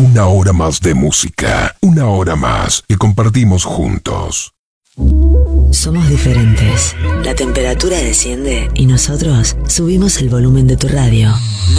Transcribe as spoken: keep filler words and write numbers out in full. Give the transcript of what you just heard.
Una hora más de música, una hora más que compartimos juntos. Somos diferentes. La temperatura desciende y nosotros subimos el volumen de tu radio.